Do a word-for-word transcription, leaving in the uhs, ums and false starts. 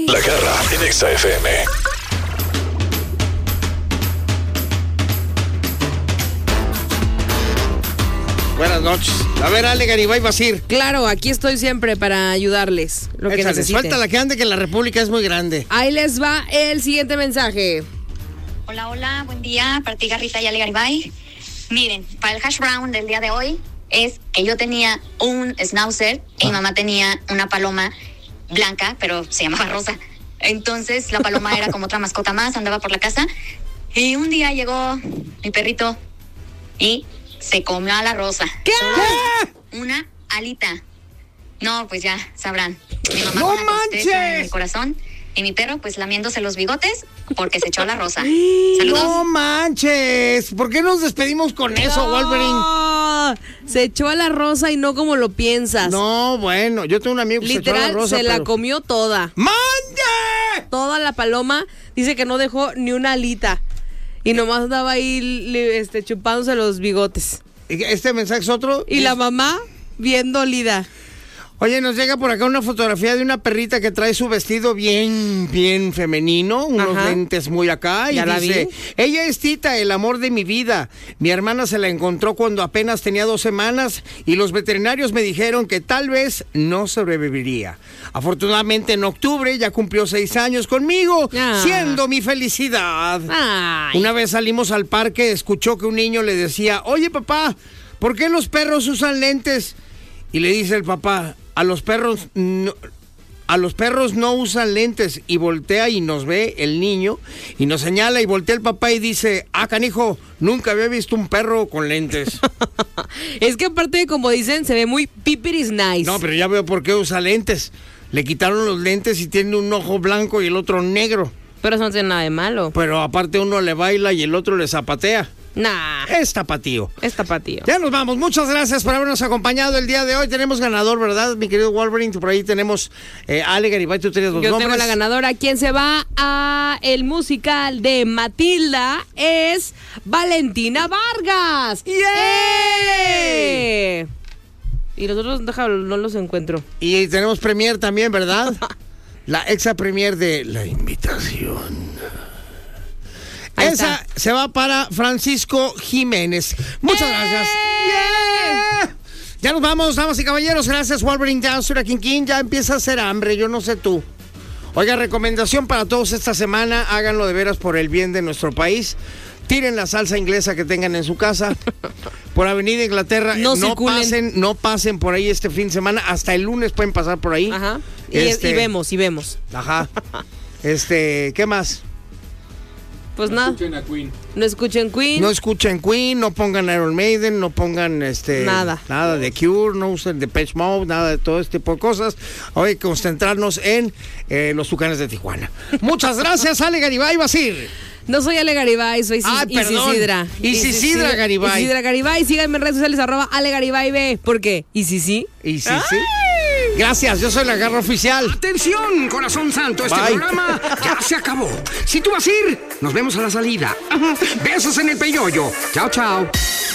La Garra en Exa F M. Buenas noches. A ver, Ale Garibay Basir. Claro, aquí estoy siempre para ayudarles. Lo que Échale, necesiten. suelta la que ande, que la República es muy grande. Ahí les va el siguiente mensaje. Hola, hola, buen día. Para ti, Garrita y Ale Garibay. Miren, para el hash brown del día de hoy es que yo tenía un schnauzer y mi mamá tenía una paloma blanca, pero se llamaba Rosa. Entonces la paloma era como otra mascota más, andaba por la casa. Y un día llegó mi perrito y se comió a la Rosa. ¿Qué? Una alita. No, pues ya sabrán. Mi mamá ¡No con una tristeza en manches! el corazón y mi perro pues lamiéndose los bigotes porque se echó a la Rosa. Saludos. ¡No manches! ¿Por qué nos despedimos con eso, No, Wolverine? se echó a la Rosa y no como lo piensas. No, bueno, yo tengo un amigo que se echó a la Literal, Rosa, se la pero- comió toda. ¡Mande! Toda la paloma. Dice que no dejó ni una alita. Y nomás andaba ahí li- este, chupándose los bigotes. Este mensaje es otro. Y la mamá bien dolida. Oye, nos llega por acá una fotografía de una perrita que trae su vestido bien, bien femenino, unos Ajá. lentes muy acá, y Ya la dice, vi. ella es Tita, el amor de mi vida. Mi hermana se la encontró cuando apenas tenía dos semanas y los veterinarios me dijeron que tal vez no sobreviviría. Afortunadamente en octubre ya cumplió seis años conmigo, Ah. siendo mi felicidad. Ay. Una vez salimos al parque, escuchó que un niño le decía, oye papá, ¿por qué los perros usan lentes? Y le dice el papá, a los perros no, a los perros no usan lentes. Y voltea y nos ve el niño y nos señala y voltea el papá y dice, ah, canijo, nunca había visto un perro con lentes. Es que aparte, como dicen, se ve muy pipiris nice. No, pero ya veo por qué usa lentes. Le quitaron los lentes y tiene un ojo blanco y el otro negro. Pero eso no tiene nada de malo. Pero aparte uno le baila y el otro le zapatea. Nah, Es tapatío. es tapatío. Ya nos vamos. Muchas gracias por habernos acompañado el día de hoy. Tenemos ganador, ¿verdad, mi querido Wolverine? Por ahí tenemos eh, Ale Garibay, tú tenías los Yo nombres. tengo la ganadora. Quien se va a el musical de Matilda es Valentina Vargas. ¡Yeah! Y los otros, déjalo, no los encuentro. Y tenemos premier también, ¿verdad? La exa premier de La Invitación. Ahí Esa está. se va para Francisco Jiménez. Muchas gracias. Yeah. Ya nos vamos, damas y caballeros. Gracias, Wolverine Downstreet a King King. Ya empieza a hacer hambre, yo no sé tú. Oiga, recomendación para todos esta semana. Háganlo de veras por el bien de nuestro país. Tiren la salsa inglesa que tengan en su casa. Por Avenida Inglaterra. No no circulen. pasen, no pasen por ahí este fin de semana. Hasta el lunes pueden pasar por ahí. Ajá. Y, Este- y vemos, y vemos. Ajá. Este, ¿qué más? Pues nada. Escuchen a Queen. No escuchen Queen. No escuchen Queen, no pongan Iron Maiden, no pongan este Nada. nada de Cure, no usen Depeche Mode, nada de todo este tipo de cosas. Hoy hay que concentrarnos en eh, los Tucanes de Tijuana. Muchas gracias, Ale Garibay Basir. No soy Ale Garibay, soy Ay, Isis- perdón. Isidra. Isidra Garibay. Isidra Garibay. Síganme en redes sociales, arroba Ale Garibay B. ¿Por qué? ¿Y si sí? Y sí, sí. Gracias, yo soy la Garra Oficial. Atención, corazón santo, este Bye. programa ya se acabó. Si tú vas a ir, nos vemos a la salida. Besos en el peyoyo. Chao, chao.